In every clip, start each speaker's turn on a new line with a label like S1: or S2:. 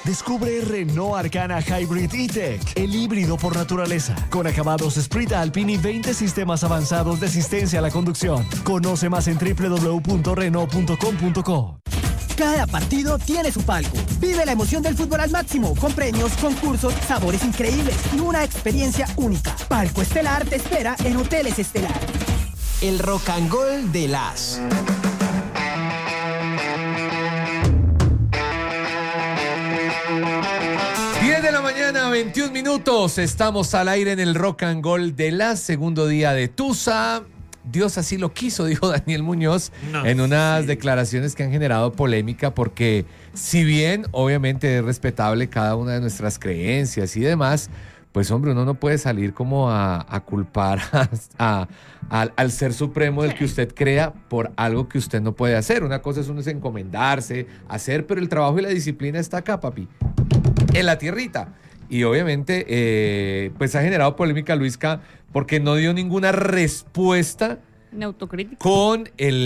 S1: Descubre Renault Arcana Hybrid E-Tech, el híbrido por naturaleza, con acabados Sprint Alpine y 20 sistemas avanzados de asistencia a la conducción. Conoce más en www.renault.com.co.
S2: Cada partido tiene su palco. Vive la emoción del fútbol al máximo, con premios, concursos, sabores increíbles y una experiencia única. Palco Estelar te espera en Hoteles Estelar.
S3: El Rock and Roll de las...
S4: 10 de la mañana, 21 minutos. Estamos al aire en el Rock and Roll de la segundo día de Tusa. Dios así lo quiso, dijo Daniel Muñoz en unas declaraciones que han generado polémica, porque si bien obviamente es respetable cada una de nuestras creencias y demás, pues hombre, uno no puede salir como a culpar al ser supremo del que usted crea por algo que usted no puede hacer. Una cosa es uno encomendarse, hacer, pero el trabajo y la disciplina está acá, papi, en la tierrita. Y obviamente pues ha generado polémica Luisca porque no dio ninguna respuesta
S5: autocrítica
S4: con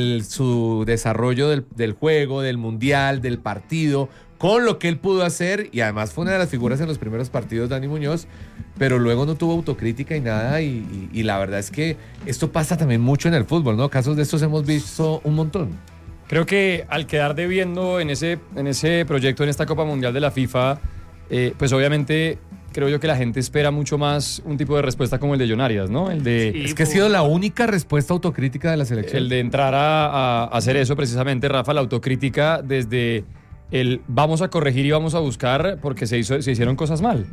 S4: su desarrollo del juego, del mundial, del partido, con lo que él pudo hacer, y además fue una de las figuras en los primeros partidos, Dani Muñoz, pero luego no tuvo autocrítica y nada, y la verdad es que esto pasa también mucho en el fútbol, ¿no? Casos de estos hemos visto un montón.
S6: Creo que al quedar debiendo en ese proyecto, en esta Copa Mundial de la FIFA, pues obviamente creo yo que la gente espera mucho más un tipo de respuesta como el de John Arias, ¿no? El de,
S4: sí, es que ha sido la única respuesta autocrítica de la selección.
S6: El de entrar a hacer eso precisamente, Rafa, la autocrítica desde el vamos a corregir y vamos a buscar porque se hicieron cosas mal.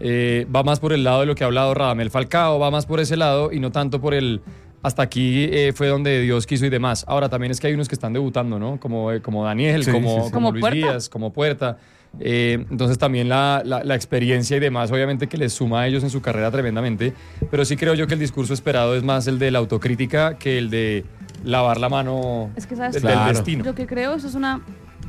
S6: Va más por el lado de lo que ha hablado Radamel Falcao, va más por ese lado y no tanto por el hasta aquí fue donde Dios quiso y demás. Ahora también es que hay unos que están debutando, ¿no? Como Daniel,
S4: sí,
S6: como Luis
S5: Puerta.
S6: Díaz, como Puerta. Entonces también la experiencia y demás obviamente que les suma a ellos en su carrera tremendamente, pero sí creo yo que el discurso esperado es más el de la autocrítica que el de lavar la mano
S5: Es que, ¿sabes?
S6: del destino.
S5: Lo que creo, eso es una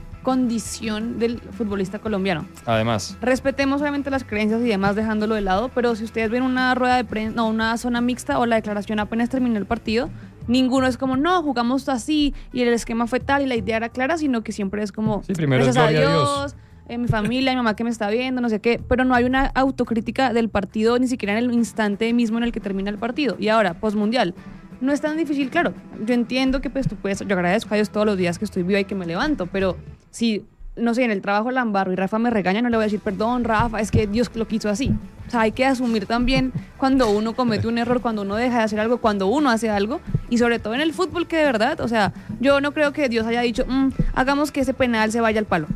S5: condición del futbolista colombiano.
S6: Además,
S5: Respetemos obviamente las creencias y demás dejándolo de lado, pero si ustedes ven una rueda de prensa, no, una zona mixta o la declaración apenas terminó el partido, ninguno es como, no, jugamos así y el esquema fue tal y la idea era clara, sino que siempre es como,
S6: sí, primero es
S5: gracias a
S6: gloria a
S5: Dios, mi familia, mi mamá que me está viendo, no sé qué, pero no hay una autocrítica del partido ni siquiera en el instante mismo en el que termina el partido. Y ahora, postmundial, no es tan difícil, claro, yo entiendo que pues tú puedes, yo agradezco a Dios todos los días que estoy viva y que me levanto, pero si, no sé, en el trabajo la embarro y Rafa me regaña, no le voy a decir, perdón Rafa, es que Dios lo quiso así. O sea, hay que asumir también cuando uno comete un error, cuando uno deja de hacer algo, cuando uno hace algo, y sobre todo en el fútbol, que de verdad, o sea, yo no creo que Dios haya dicho, hagamos que ese penal se vaya al palo.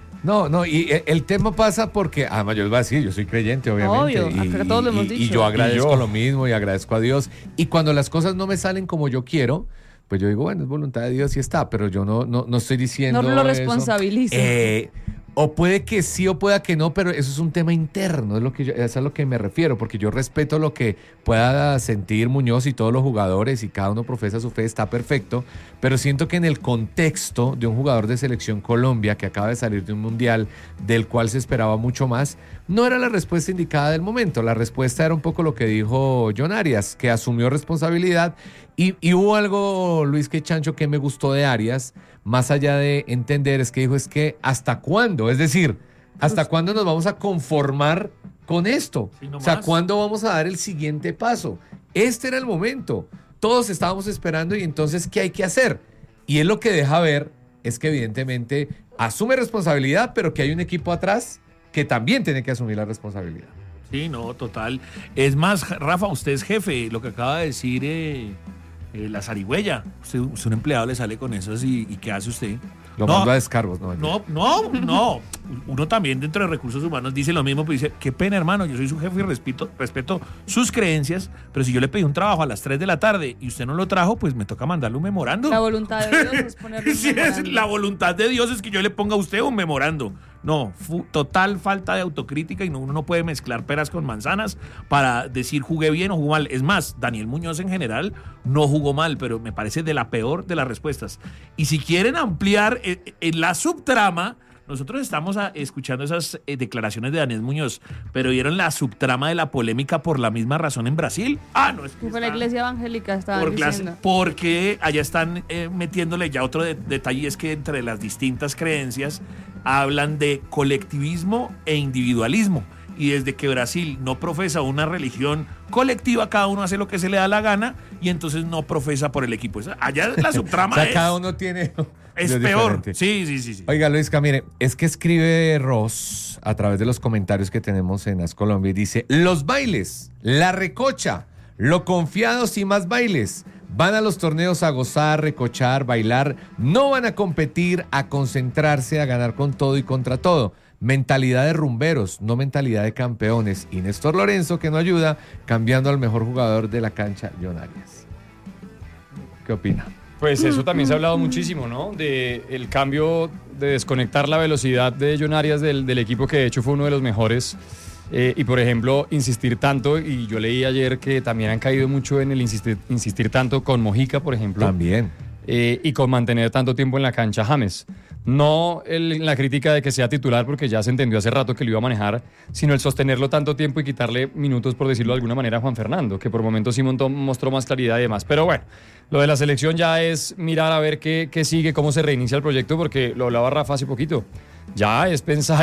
S4: No, y el tema pasa porque, además yo les voy a decir, yo soy creyente, obviamente.
S5: Obvio, acá todos lo hemos dicho.
S4: Y yo agradezco lo mismo y agradezco a Dios. Y cuando las cosas no me salen como yo quiero, pues yo digo, bueno, es voluntad de Dios y está, pero yo no estoy diciendo
S5: no lo responsabilizo.
S4: O puede que sí o pueda que no, pero eso es un tema interno, es a lo que me refiero, porque yo respeto lo que pueda sentir Muñoz y todos los jugadores y cada uno profesa su fe, está perfecto, pero siento que en el contexto de un jugador de Selección Colombia que acaba de salir de un mundial del cual se esperaba mucho más, no era la respuesta indicada del momento. La respuesta era un poco lo que dijo John Arias, que asumió responsabilidad y hubo algo, Luis que Chancho, que me gustó de Arias, más allá de entender, es que dijo, es que ¿hasta cuándo? Es decir, ¿hasta cuándo nos vamos a conformar con esto? Sí, o sea, ¿cuándo vamos a dar el siguiente paso? Este era el momento. Todos estábamos esperando y entonces, ¿qué hay que hacer? Y él lo que deja ver es que evidentemente asume responsabilidad, pero que hay un equipo atrás que también tiene que asumir la responsabilidad.
S7: Sí, no, total. Es más, Rafa, usted es jefe, lo que acaba de decir la zarigüeya. Usted un empleado le sale con eso y ¿qué hace usted?
S4: Lo mando a descargos, ¿no?
S7: No. Uno también dentro de recursos humanos dice lo mismo, pero dice, qué pena, hermano, yo soy su jefe y respeto sus creencias, pero si yo le pedí un trabajo a las 3 de la tarde y usted no lo trajo, pues me toca mandarle un memorando.
S5: La voluntad de Dios es ponerle un memorando.
S7: La voluntad de Dios es que yo le ponga a usted un memorando. No, total falta de autocrítica y uno no puede mezclar peras con manzanas para decir jugué bien o jugué mal. Es más, Daniel Muñoz en general no jugó mal, pero me parece de la peor de las respuestas. Y si quieren ampliar en la subtrama, nosotros estamos escuchando esas declaraciones de Daniel Muñoz, pero ¿vieron la subtrama de la polémica por la misma razón en Brasil? No es que
S5: fue la iglesia evangélica, estaban diciendo.
S7: Porque allá están metiéndole ya otro detalle, es que entre las distintas creencias hablan de colectivismo e individualismo. Y desde que Brasil no profesa una religión colectiva, cada uno hace lo que se le da la gana y entonces no profesa por el equipo. Allá la subtrama
S4: O sea, cada uno tiene...
S7: es peor. Sí.
S4: Oiga, Luisca, mire, es que escribe Ross a través de los comentarios que tenemos en As Colombia y dice: los bailes, la recocha, lo confiados y más bailes. Van a los torneos a gozar, recochar, bailar. No van a competir, a concentrarse, a ganar con todo y contra todo. Mentalidad de rumberos, no mentalidad de campeones. Y Néstor Lorenzo, que no ayuda, cambiando al mejor jugador de la cancha, John Arias. ¿Qué opina?
S6: Pues eso también se ha hablado muchísimo, ¿no? De el cambio de desconectar la velocidad de John Arias del equipo, que de hecho fue uno de los mejores. Y por ejemplo, insistir tanto, y yo leí ayer que también han caído mucho en el insistir tanto con Mojica, por ejemplo.
S4: También.
S6: Y con mantener tanto tiempo en la cancha James. No la crítica de que sea titular, porque ya se entendió hace rato que lo iba a manejar, sino el sostenerlo tanto tiempo y quitarle minutos, por decirlo de alguna manera, a Juan Fernando, que por momentos sí mostró más claridad y demás. Pero bueno, lo de la selección ya es mirar a ver qué sigue, cómo se reinicia el proyecto, porque lo hablaba Rafa hace poquito. Ya es pensar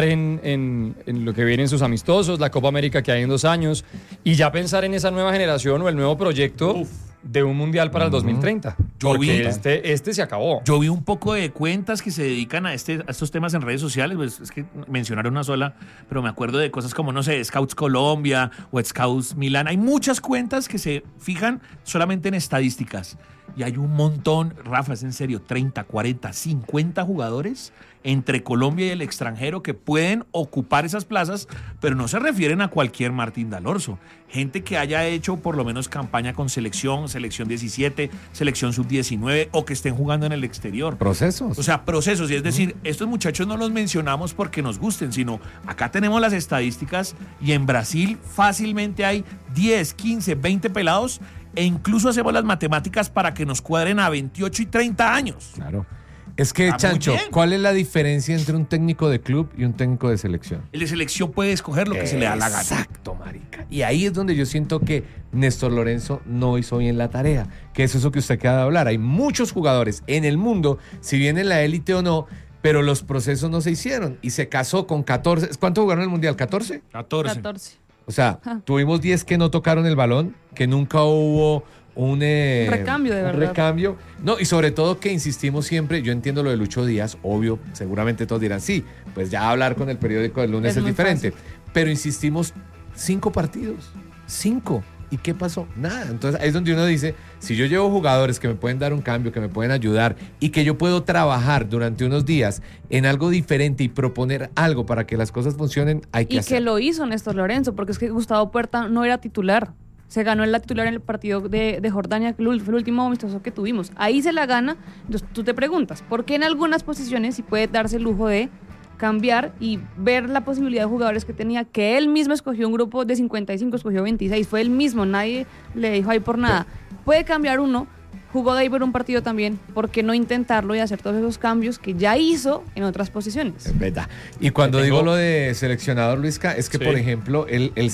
S6: en lo que vienen sus amistosos, la Copa América que hay en 2 años, y ya pensar en esa nueva generación o el nuevo proyecto de un mundial para el 2030. Porque este se acabó.
S7: Yo vi un poco de cuentas que se dedican a estos temas en redes sociales. Pues es que mencionaron una sola, pero me acuerdo de cosas como, no sé, Scouts Colombia o Scouts Milán. Hay muchas cuentas que se fijan solamente en estadísticas. Y hay un montón, Rafa, es en serio, 30, 40, 50 jugadores entre Colombia y el extranjero que pueden ocupar esas plazas, pero no se refieren a cualquier Martín Dalorzo. Gente que haya hecho por lo menos campaña con selección 17, selección sub-19 o que estén jugando en el exterior.
S4: Procesos.
S7: O sea, procesos. Y es decir, estos muchachos no los mencionamos porque nos gusten, sino acá tenemos las estadísticas y en Brasil fácilmente hay 10, 15, 20 pelados e incluso hacemos las matemáticas para que nos cuadren a 28 y 30 años.
S4: Claro. Es que, Chancho, ¿cuál es la diferencia entre un técnico de club y un técnico de selección?
S7: El de selección puede escoger lo que se le da la gana.
S4: Exacto, marica. Y ahí es donde yo siento que Néstor Lorenzo no hizo bien la tarea, que es eso que usted acaba de hablar. Hay muchos jugadores en el mundo, si bien en la élite o no, pero los procesos no se hicieron. Y se casó con 14. ¿Cuánto jugaron en el Mundial? ¿14?
S5: 14.
S4: O sea, tuvimos 10 que no tocaron el balón, que nunca hubo un
S5: recambio, de verdad.
S4: Recambio. No, y sobre todo que insistimos siempre, yo entiendo lo de Lucho Díaz, obvio, seguramente todos dirán, sí, pues ya hablar con el periódico del lunes es diferente. Fácil. Pero insistimos 5 partidos, 5. ¿Y qué pasó? Nada. Entonces ahí es donde uno dice, si yo llevo jugadores que me pueden dar un cambio, que me pueden ayudar y que yo puedo trabajar durante unos días en algo diferente y proponer algo para que las cosas funcionen, hay que hacerlo.
S5: Y que lo hizo Néstor Lorenzo, porque es que Gustavo Puerta no era titular. Se ganó la titular en el partido de Jordania, fue el último amistoso que tuvimos. Ahí se la gana. Entonces tú te preguntas, ¿por qué en algunas posiciones sí puede darse el lujo de cambiar y ver la posibilidad de jugadores que tenía, que él mismo escogió un grupo de 55, escogió 26, fue él mismo, nadie le dijo ahí por nada? Puede cambiar uno, jugó de ahí por un partido también, ¿por qué no intentarlo y hacer todos esos cambios que ya hizo en otras posiciones?
S4: Es verdad. Y cuando digo lo de seleccionador, Luisca, es que, por ejemplo,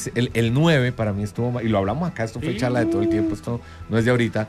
S4: el 9 para mí estuvo, y lo hablamos acá, esto fue charla de todo el tiempo, esto no es de ahorita,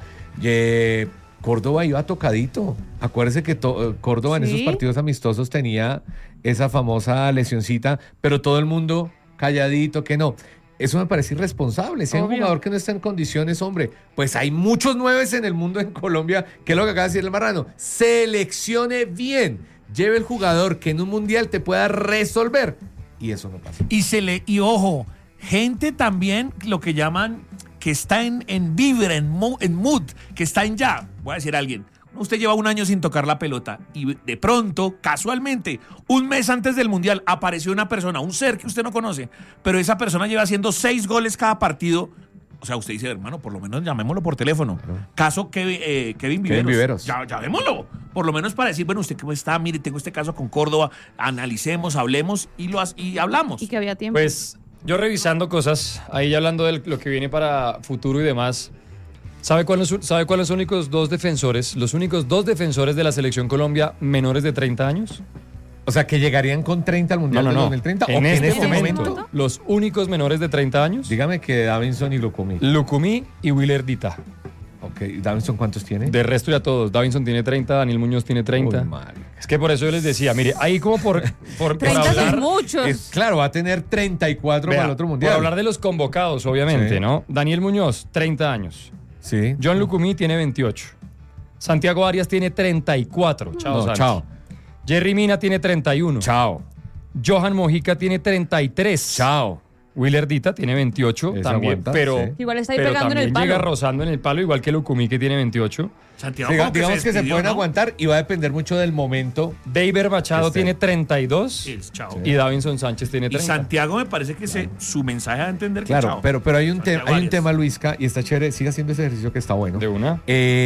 S4: Córdoba iba tocadito. Acuérdese que Córdoba en esos partidos amistosos tenía esa famosa lesioncita, pero todo el mundo calladito, que no. Eso me parece irresponsable. Si hay un jugador que no está en condiciones, hombre, pues hay muchos 9 en el mundo en Colombia, que es lo que acaba de decir el Marrano. Seleccione bien. Lleve el jugador que en un mundial te pueda resolver. Y eso no pasa.
S7: Y ojo, gente también, lo que llaman, que está en vibra, en mood, que está en ya. Voy a decir a alguien, usted lleva un año sin tocar la pelota y de pronto, casualmente, un mes antes del mundial, apareció una persona, un ser que usted no conoce, pero esa persona lleva haciendo 6 goles cada partido. O sea, usted dice, hermano, por lo menos llamémoslo por teléfono. Caso Kevin Viveros. Llamémoslo. Por lo menos para decir, bueno, usted cómo está, mire, tengo este caso con Córdoba, analicemos, hablemos y hablamos.
S5: Y que había tiempo.
S6: Pues yo revisando cosas, ahí hablando de lo que viene para futuro y demás, ¿sabe cuáles son los únicos 2 defensores? Los únicos 2 defensores de la Selección Colombia menores de 30 años.
S4: O sea, que llegarían con 30 al Mundial del 2030.
S6: En este momento, los únicos menores de 30 años.
S4: Dígame que Davinson y Lucumí.
S6: Lucumí y Willer Dita.
S4: Ok, ¿Davinson cuántos tiene?
S6: De resto ya todos. Davinson tiene 30, Daniel Muñoz tiene 30.
S4: Uy, marica.
S6: Es que por eso yo les decía, mire, ahí como por
S5: 30
S6: hablar,
S5: son muchos.
S4: Claro, va a tener 34
S6: vea,
S4: para el otro mundial.
S6: por hablar de los convocados, obviamente,
S4: Sí.
S6: ¿no? Daniel Muñoz, 30 años.
S4: Sí.
S6: John Lucumí tiene 28. Santiago Arias tiene 34. Chao,
S4: No,
S6: Santi.
S4: chao.
S6: Jerry Mina tiene 31.
S4: Chao.
S6: Johan Mojica tiene 33.
S4: Chao.
S6: Willer Dita tiene 28
S4: Ese
S6: también,
S4: aguanta,
S6: pero,
S4: sí.
S5: Igual está ahí
S6: pero
S5: pegando en el
S6: también
S5: palo.
S6: llega rozando en el palo, igual que Lucumí, que tiene 28.
S7: Santiago
S4: Diga-
S7: como
S4: digamos que se
S7: despidió,
S4: pueden
S7: ¿no?
S4: aguantar y va a depender mucho del momento.
S6: David Machado
S4: Este.
S6: tiene 32
S7: Sí, chao.
S6: y Davinson Sánchez tiene
S7: Y
S6: 30.
S7: Santiago me parece que su mensaje da a entender que
S4: Claro,
S7: chao.
S4: pero hay un,
S7: Santiago
S4: hay un
S7: Arias.
S4: tema, Luisca, y está chévere, sigue haciendo ese ejercicio que está bueno.
S6: De una.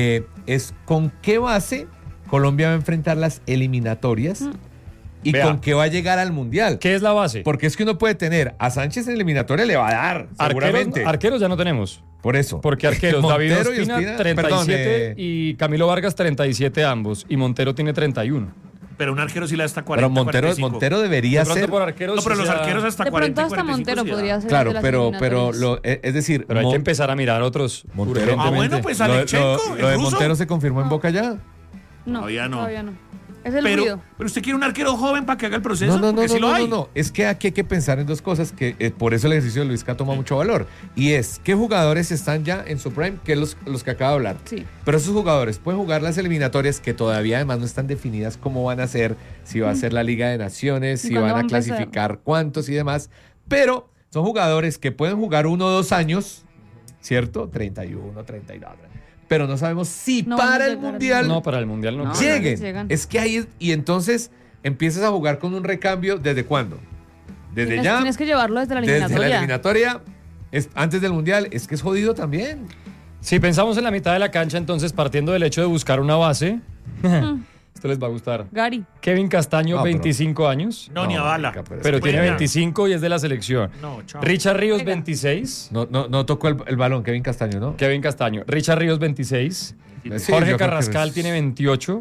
S4: Es con qué base Colombia va a enfrentar las eliminatorias y
S6: Vea.
S4: con qué va a llegar al Mundial.
S6: ¿Qué es la base?
S4: Porque es que uno puede tener a Sánchez en eliminatoria, le va a dar, seguramente.
S6: Arqueros ya no tenemos.
S4: Por eso.
S6: Porque arqueros, David
S4: Montero y
S6: Ospina,
S4: Ospina,
S6: 37
S4: perdón,
S6: y Camilo Vargas, 37 ambos. Y Montero tiene 31.
S7: Pero un arquero sí le da hasta 40.
S4: pero Montero debería
S6: De pronto
S4: ser.
S6: por arqueros
S7: No, pero
S6: sí
S7: los
S6: sea-
S7: arqueros hasta
S5: De
S7: 40.
S5: pronto hasta
S7: 45
S5: Montero
S7: sí da.
S5: podría ser.
S4: Claro,
S5: de las
S4: pero
S5: eliminatorias.
S4: es decir,
S6: Pero hay que empezar a mirar otros.
S4: Montero.
S6: urgentemente.
S7: Ah, bueno, pues
S4: lo,
S7: Alechenko,
S4: lo
S7: el
S4: de
S7: ruso.
S4: Montero se confirmó en Boca ya.
S5: No,
S7: Todavía no.
S5: Es el ruido.
S7: Pero usted quiere un arquero joven para que haga el proceso.
S4: No,
S7: Porque sí lo hay.
S4: no. Es que aquí hay que pensar en dos cosas que por eso el ejercicio de Luisca toma mucho valor. Y es, ¿qué jugadores están ya en su prime? Que los que acabo de hablar.
S5: Sí.
S4: Pero esos jugadores pueden jugar las eliminatorias que todavía además no están definidas cómo van a ser, si va a ser la Liga de Naciones,
S5: ¿Y
S4: si
S5: cuándo
S4: van
S5: va
S4: a
S5: a empezar?
S4: clasificar cuántos y demás. Pero son jugadores que pueden jugar 1 o 2 años, ¿cierto? 31, 32. Pero no sabemos si
S5: No
S4: para
S5: vamos a
S4: el
S5: llegar al
S4: Mundial
S6: No, para el Mundial no.
S5: No.
S4: lleguen.
S5: llegan.
S4: Es que ahí, y entonces empiezas a jugar con un recambio, ¿desde cuándo? Desde
S5: Tienes,
S4: ya,
S5: tienes que llevarlo desde la
S4: desde
S5: eliminatoria.
S4: la eliminatoria, antes del Mundial, es que es jodido también.
S6: Si pensamos en la mitad de la cancha, entonces partiendo del hecho de buscar una base, esto les va a gustar.
S5: Gary.
S6: Kevin Castaño,
S4: No, pero-
S6: 25 años,
S7: No, ni a bala.
S4: marica,
S6: pero
S7: es
S6: tiene
S7: buena.
S6: 25 y es de la selección.
S7: No, chao.
S6: Richard Ríos,
S5: Juega.
S6: 26.
S4: No tocó el balón, Kevin Castaño, ¿no?
S6: Kevin Castaño. Richard Ríos, 26.
S4: Sí,
S6: Jorge
S4: yo creo que
S6: Carrascal
S4: es-
S6: tiene 28.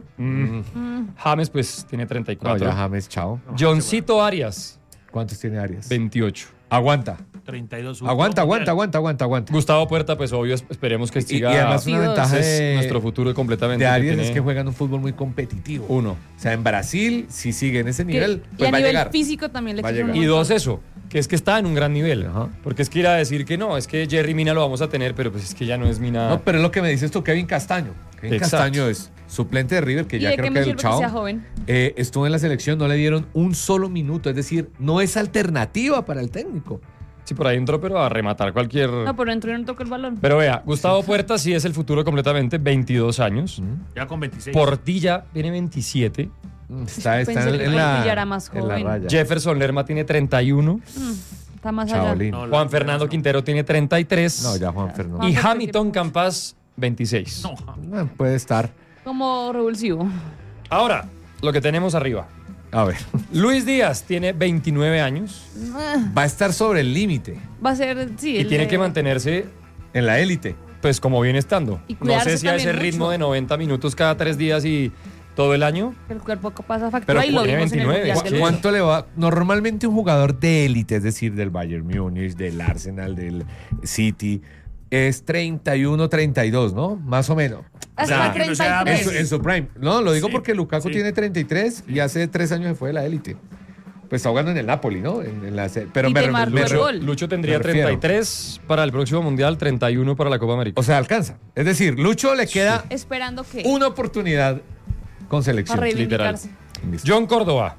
S6: James, pues, tiene
S4: No,
S6: 34.
S4: ya James, chao.
S6: Johncito Arias,
S4: ¿Cuántos tiene Arias?
S6: 28.
S4: Aguanta.
S7: 32.
S4: Aguanta.
S6: Gustavo Puerta, pues obvio, esperemos que
S4: Y
S6: siga.
S4: además una
S5: Sí,
S4: ventaja
S6: es
S4: de,
S6: nuestro futuro completamente.
S4: de Arias
S6: tiene
S4: es que juegan un fútbol muy competitivo.
S6: uno.
S4: O sea, en Brasil, si sigue en ese
S5: Que-
S4: nivel,
S5: y
S4: pues
S5: a
S4: va a
S5: nivel
S4: llegar.
S5: físico también le
S4: Va a
S5: exige un
S4: llegar.
S6: Y
S5: montón.
S6: dos, eso, que es que está en un gran nivel.
S4: Ajá.
S6: Porque es que ir a decir que no, es que Jerry Mina lo vamos a tener, pero pues es que ya no es Mina.
S4: No, pero es lo que me dices tú, Kevin Castaño. Kevin
S6: Exacto.
S4: Castaño es suplente de River, que
S5: ¿Y
S4: ya
S5: de
S4: creo
S5: qué
S4: que
S5: me
S4: es
S5: sirve que
S4: chao.
S5: sea joven?
S4: Estuvo en la selección, no le dieron un solo minuto, es decir, no es alternativa para el técnico.
S6: Sí, por ahí entró, pero a rematar cualquier.
S5: No, pero entró y no tocó el balón.
S6: Pero vea, Gustavo Puerta sí es el futuro completamente, 22 años.
S7: Ya con 26.
S6: Portilla tiene 27.
S4: Está
S5: Pensé que
S4: en
S5: Portilla era más
S4: en la
S5: joven.
S4: raya.
S6: Jefferson Lerma tiene 31.
S5: Está más allá.
S4: Chaolín.
S7: No,
S6: Juan Fernando Quintero tiene 33.
S4: No, ya Juan Fernando.
S6: Y
S5: Juan
S6: Hamilton Campas, 26.
S7: No,
S4: Puede estar.
S5: Como revulsivo.
S6: Ahora, lo que tenemos arriba.
S4: A ver.
S6: Luis Díaz tiene 29 años
S4: Va a estar sobre el límite
S5: Va a ser, sí.
S6: y
S5: el
S6: tiene
S5: de-
S6: que mantenerse,
S4: en la élite.
S6: pues, como viene estando.
S5: Y
S6: No
S5: cuidarse
S6: sé si a ese
S5: también
S6: ritmo
S5: mucho.
S6: de 90 minutos cada 3 días y todo el año.
S5: El cuerpo pasa
S6: Pero
S5: factura y lo
S6: tiene
S5: vimos en el
S6: 29,
S5: Mundial
S6: ¿cu-
S5: del
S4: ¿Cuánto le va? Normalmente un jugador de élite, es decir, del Bayern Múnich, del Arsenal, del City, es 31, 32, ¿no? Más o menos.
S5: Hasta
S4: O sea,
S7: que no sea
S4: En
S5: 33.
S4: su prime. No, lo digo
S7: Sí,
S4: porque Lukaku
S7: sí.
S4: tiene 33 y hace 3 años se fue de la élite. Pues está jugando en el Napoli, ¿no? Pero
S5: Y te marcó el gol.
S6: Lucho tendría
S4: me refiero.
S6: 33 para el próximo Mundial, 31 para la Copa América.
S4: O sea, alcanza. Es decir, Lucho le queda
S5: Esperando que.
S4: una oportunidad con selección.
S5: Para
S6: literal.
S5: reivindicarse.
S4: Listo.
S6: John Córdoba,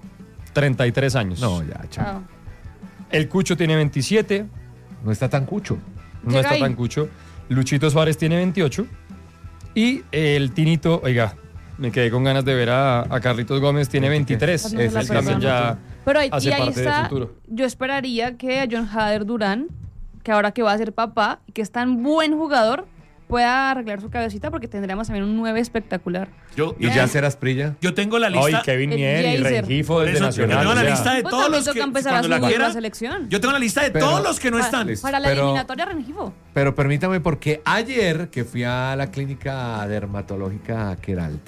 S6: 33 años.
S4: No, ya, chao.
S5: Chao.
S6: El Cucho tiene 27.
S4: No está tan cucho.
S6: No
S5: Llega
S6: está
S5: ahí.
S6: tan Cucho. Luchito Suárez tiene 28. Y el Tinito, oiga, me quedé con ganas de ver a Carlitos Gómez, tiene 23.
S5: No se la
S6: Él también
S5: perdona.
S6: ya
S5: Pero ahí,
S6: hace
S5: y ahí
S6: parte del
S5: está.
S6: futuro.
S5: Yo esperaría que a John Hader Durán, que ahora que va a ser papá y que es tan buen jugador, pueda arreglar su cabecita porque tendríamos también un 9 espectacular.
S4: Y ya serás Prilla.
S7: Yo tengo la
S6: Ay,
S7: lista.
S6: Kevin
S5: El
S6: Mier y
S5: Jaser.
S6: Rengifo
S7: Por
S6: desde
S7: eso,
S6: Nacional.
S7: yo tengo la
S6: o sea,
S7: lista de
S5: Pues
S7: todos
S5: también
S7: los que
S5: toca empezar a
S7: cuando la
S5: subir la
S7: quiera.
S5: selección.
S7: Yo tengo la lista de
S4: Pero-
S7: todos los que no están.
S4: Listo.
S5: Para la
S4: Pero-
S5: eliminatoria Rengifo.
S4: Pero permítame, porque ayer que fui a la clínica dermatológica Keralty,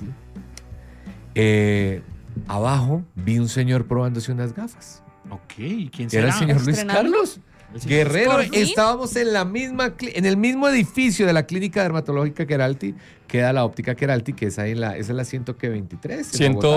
S4: abajo vi un señor probándose unas gafas.
S7: Ok, ¿quién
S4: Era
S7: será?
S4: el señor Luis
S5: ¿Estrenando?
S4: Carlos. Guerrero,
S5: ¿Por fin?
S4: estábamos en en el mismo edificio de la clínica dermatológica Queralty, queda la óptica Queralty, que es ahí esa es la 123.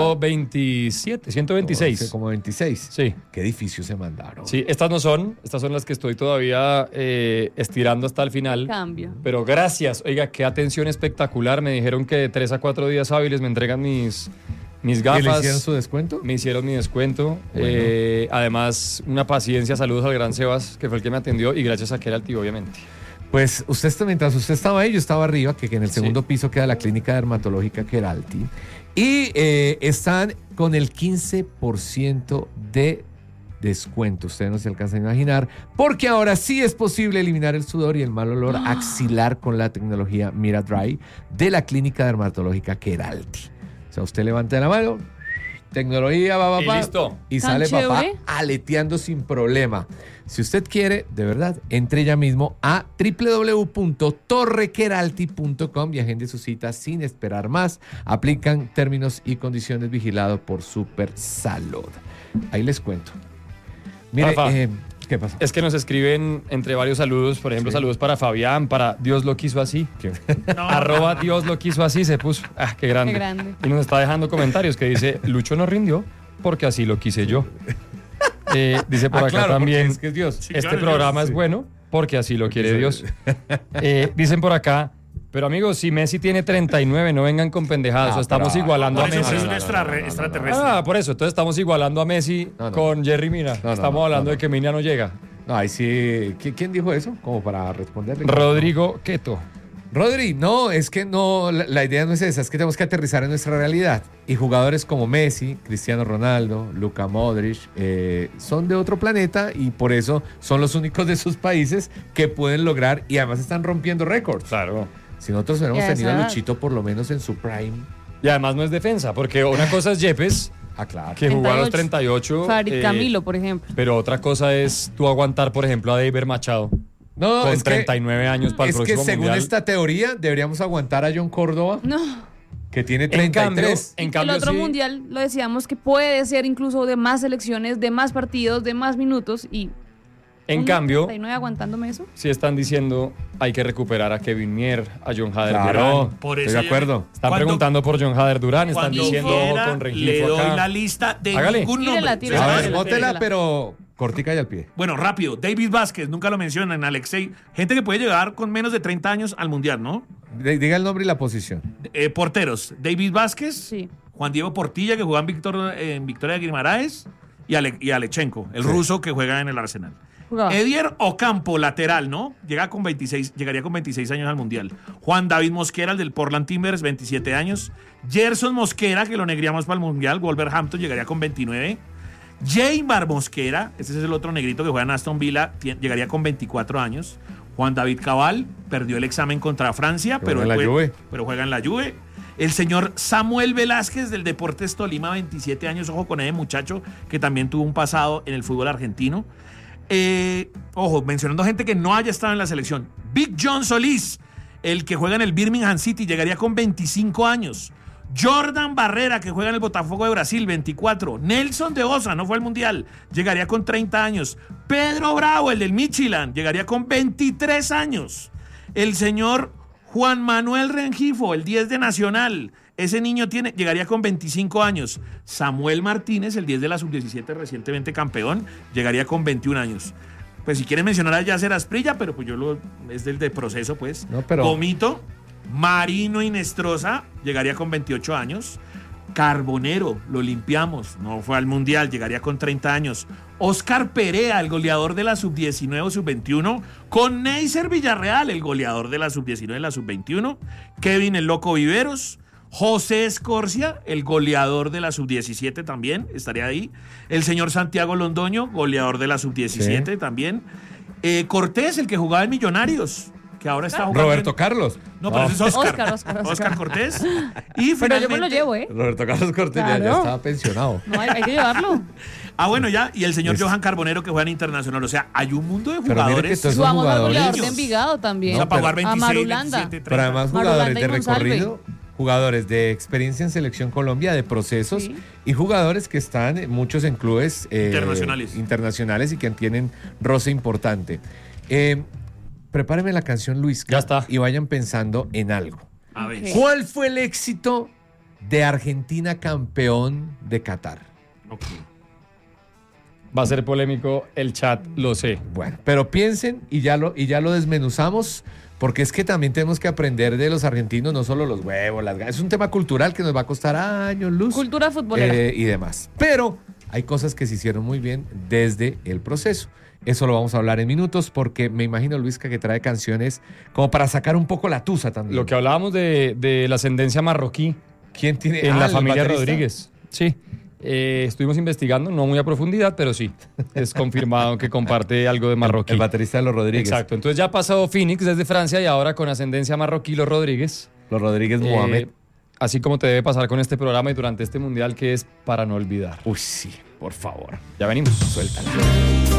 S6: 127, 126.
S4: Como 26.
S6: Sí.
S4: ¿Qué edificio se mandaron?
S6: Sí, estas son las que estoy todavía estirando hasta el final.
S5: Cambio.
S6: Pero gracias, oiga, qué atención espectacular. Me dijeron que de 3 a 4 días hábiles me entregan mis gafas.
S4: ¿Y le hicieron su descuento?
S6: Me hicieron mi descuento.
S4: Bueno.
S6: Además, una paciencia. Saludos al gran Sebas, que fue el que me atendió. Y gracias a Queralty, obviamente.
S4: Pues mientras usted estaba ahí, yo estaba arriba, que en el segundo piso queda la clínica dermatológica Queralty. Y están con el 15% de descuento. Ustedes no se alcanzan a imaginar, porque ahora sí es posible eliminar el sudor y el mal olor axilar con la tecnología Mira Dry de la clínica dermatológica Queralty. O sea, usted levanta la mano, tecnología,
S6: Y listo.
S4: y
S5: ¿Tan
S4: sale papá
S5: chévere?
S4: aleteando sin problema. Si usted quiere, de verdad, entre ya mismo a www.torrequeralty.com y agende su cita sin esperar más. Aplican términos y condiciones vigilado por Supersalud. Ahí les cuento. Mire,
S6: Rafa.
S4: ¿qué pasa?
S6: Es que nos escriben entre varios saludos. Por ejemplo,
S4: Sí.
S6: saludos para Fabián, para Dios lo quiso así. @ Dios lo quiso así se puso. Ah, qué grande.
S5: Qué grande.
S6: Y nos está dejando comentarios que dice, Lucho no rindió porque así lo quise yo. Dice por acá
S4: claro,
S6: también,
S4: porque es que es Dios.
S7: Sí,
S6: este
S7: claro,
S6: programa
S7: Dios,
S6: es bueno porque así lo quiere Dios. Dicen por acá, pero amigos, si Messi tiene 39, no vengan con pendejadas.
S4: Ah,
S6: estamos
S4: pero-
S6: igualando
S7: Por
S6: a
S7: eso
S6: Messi.
S7: sí es un extraterrestre.
S6: Ah, por eso. Entonces estamos igualando a Messi
S4: No, no.
S6: con Jerry Mina.
S4: No, no,
S6: estamos
S4: no,
S6: hablando
S4: no,
S6: de que Mina no llega.
S4: No, ahí sí. ¿Quién dijo eso? Como para responderle.
S6: Rodrigo Queto.
S4: Rodri, no, es que no, la idea no es esa, es que tenemos que aterrizar en nuestra realidad. Y jugadores como Messi, Cristiano Ronaldo, Luka Modric, son de otro planeta y por eso son los únicos de sus países que pueden lograr y además están rompiendo récords.
S6: Claro.
S4: Si nosotros hubiéramos
S5: Y a
S4: tenido a
S5: esa edad.
S4: Luchito por lo menos en su prime.
S6: Y además no es defensa, porque una cosa es Yepes,
S4: Ah, claro.
S6: que jugó a los
S5: 38.
S6: 38.
S5: Farid Camilo, por ejemplo.
S6: Pero otra cosa es tú aguantar, por ejemplo, a David Machado
S4: No,
S6: con
S4: es
S6: 39 años para el
S4: es que
S6: próximo
S4: según
S6: mundial.
S4: esta teoría deberíamos aguantar a John Córdoba,
S5: No.
S4: que tiene
S6: En cambio,
S4: 33.
S5: Y que el otro
S6: sí,
S5: mundial lo decíamos que puede ser incluso de más selecciones, de más partidos, de más minutos y
S6: en
S5: un
S6: cambio,
S5: 39 aguantándome eso.
S6: sí están diciendo hay que recuperar a Kevin Mier, a John Hader
S4: Claro,
S6: Durán.
S7: Por
S4: estoy
S7: eso
S4: de
S7: yo-
S4: acuerdo.
S6: Están
S7: Cuando-
S6: preguntando por John Hader Durán, están
S7: Cuando
S6: diciendo
S7: quiera,
S6: con
S7: le
S6: Rengifo
S7: doy
S6: acá.
S7: la lista de
S6: Hágale.
S7: ningún
S5: Tírela,
S7: nombre.
S5: tírela.
S4: A ver,
S5: Tírela,
S4: bótela,
S5: tírela.
S4: pero cortica y al pie.
S7: Bueno, rápido. David Vázquez, nunca lo mencionan. Alexei. Gente que puede llegar con menos de 30 años al Mundial, ¿no?
S4: Diga el nombre y la posición.
S7: Porteros. David Vázquez.
S5: Sí.
S7: Juan Diego Portilla, que juega en Victoria de Guimaraes. Y Alechenko, el ruso que juega en el Arsenal.
S5: Jugaba.
S7: Edier Ocampo, lateral, ¿no? Llegaría con 26 años al Mundial. Juan David Mosquera, el del Portland Timbers, 27 años. Gerson Mosquera, que lo negriamos para el Mundial. Wolverhampton llegaría con 29. Jaymar Mosquera, ese es el otro negrito que juega en Aston Villa, llegaría con 24 años. Juan David Cabal, perdió el examen contra Francia, pero
S4: juega en la Juve.
S7: pero juega en la Juve. El señor Samuel Velázquez del Deportes Tolima, 27 años, ojo con ese muchacho que también tuvo un pasado en el fútbol argentino. Ojo, mencionando gente que no haya estado en la selección. Big John Solís, el que juega en el Birmingham City, llegaría con 25 años. Jordan Barrera, que juega en el Botafogo de Brasil, 24. Nelson de Osa, no fue al Mundial, llegaría con 30 años. Pedro Bravo, el del Midtjylland, llegaría con 23 años. El señor Juan Manuel Rengifo, el 10 de Nacional, ese niño llegaría con 25 años. Samuel Martínez, el 10 de la Sub-17, recientemente campeón, llegaría con 21 años. Pues si quieren mencionar a Yacer Asprilla, pero pues es del de proceso, pues.
S4: No, pero-
S7: Comito, Marino Inestrosa, llegaría con 28 años. Carbonero, lo limpiamos, no fue al Mundial, llegaría con 30 años. Oscar Perea, el goleador de la Sub-19 o Sub-21, con Neisser Villarreal, el goleador de la Sub-19 y la Sub-21. Kevin el Loco Viveros. José Escorcia, el goleador de la Sub-17 también, estaría ahí. El señor Santiago Londoño, goleador de la Sub-17
S4: Sí.
S7: también. Cortés, el que jugaba en Millonarios, que ahora está jugando
S4: Roberto
S7: en-
S4: Carlos.
S7: No, pero ese es Oscar.
S5: Oscar.
S7: Oscar Cortés. Y
S5: Pero yo me lo
S7: finalmente-
S5: llevo, ¿eh?
S4: Roberto Carlos Cortés ya
S5: Claro.
S4: estaba pensionado.
S5: No, hay que llevarlo.
S7: Ah, bueno, ya. Y el señor
S4: Es-
S7: Johan Carbonero, que juega en Internacional. O sea, hay un mundo de
S4: Pero mire que
S7: jugadores.
S4: todos
S5: Su
S4: esos
S5: amo al goleador
S4: jugadores.
S5: de Envigado también.
S7: O sea, para jugar
S5: a
S7: 26,
S5: Marulanda.
S7: 27, 30.
S4: Pero además
S5: Marulanda
S4: jugadores
S5: y
S4: de
S5: Monsalve.
S4: recorrido, jugadores de experiencia en Selección Colombia, de procesos,
S5: Sí.
S4: y jugadores que están muchos en clubes internacionales y que tienen roce importante. Prepárenme la canción, Luis.
S6: Ya está.
S4: Y vayan pensando en algo.
S7: A ver.
S5: Ok.
S4: ¿Cuál fue el éxito de Argentina campeón de Qatar?
S7: Ok.
S6: Va a ser polémico el chat, lo sé.
S4: Bueno, pero piensen y ya lo desmenuzamos, porque es que también tenemos que aprender de los argentinos, no solo los huevos, las gallas. Es un tema cultural que nos va a costar años luz.
S5: Cultura futbolera.
S4: Y demás. Pero hay cosas que se hicieron muy bien desde el proceso. Eso lo vamos a hablar en minutos, porque me imagino, Luisca, que trae canciones como para sacar un poco la tusa también.
S6: Lo que hablábamos de la ascendencia marroquí
S4: ¿Quién tiene?
S6: en la
S4: el
S6: familia
S4: baterista.
S6: Rodríguez. Sí. Estuvimos investigando, no muy a profundidad, pero sí. Es confirmado que comparte algo de marroquí.
S4: El baterista de los Rodríguez.
S6: Exacto. Entonces ya ha pasado Phoenix desde Francia y ahora con ascendencia marroquí los Rodríguez.
S4: Los Rodríguez Mohamed.
S6: Así como te debe pasar con este programa y durante este mundial que es para no olvidar.
S4: Uy, sí, por favor.
S6: Ya venimos.
S4: Suéltalo.